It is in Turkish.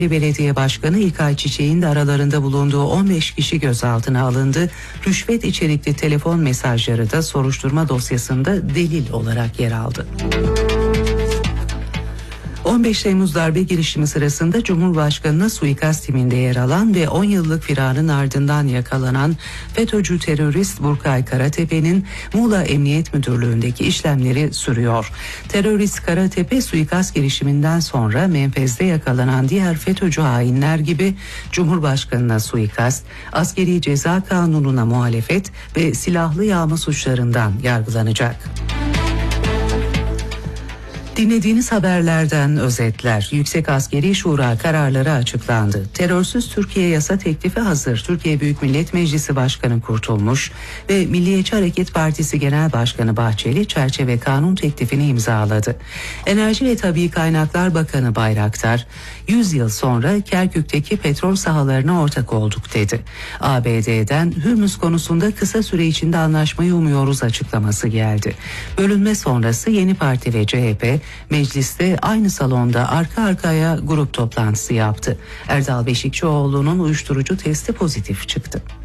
Belediye Başkanı İlkay Çiçek'in de aralarında bulunduğu 15 kişi gözaltına alındı. Rüşvet içerikli telefon mesajları da soruşturma dosyasında delil olarak yer aldı. 15 Temmuz darbe girişimi sırasında Cumhurbaşkanı'na suikast timinde yer alan ve 10 yıllık firarın ardından yakalanan FETÖ'cü terörist Burkay Karatepe'nin Muğla Emniyet Müdürlüğü'ndeki işlemleri sürüyor. Terörist Karatepe suikast girişiminden sonra menfezde yakalanan diğer FETÖ'cü hainler gibi Cumhurbaşkanı'na suikast, askeri ceza kanununa muhalefet ve silahlı yağma suçlarından yargılanacak. Dinlediğiniz haberlerden özetler. Yüksek Askeri Şura kararları açıklandı. Terörsüz Türkiye yasa teklifi hazır. Türkiye Büyük Millet Meclisi Başkanı Kurtulmuş ve Milliyetçi Hareket Partisi Genel Başkanı Bahçeli çerçeve kanun teklifini imzaladı. Enerji ve Tabii Kaynaklar Bakanı Bayraktar, 100 yıl sonra Kerkük'teki petrol sahalarına ortak olduk dedi. ABD'den Hürmüz konusunda kısa süre içinde anlaşmayı umuyoruz açıklaması geldi. Bölünme sonrası Yeni Parti ve CHP mecliste aynı salonda arka arkaya grup toplantısı yaptı. Erdal Beşikçioğlu'nun uyuşturucu testi pozitif çıktı.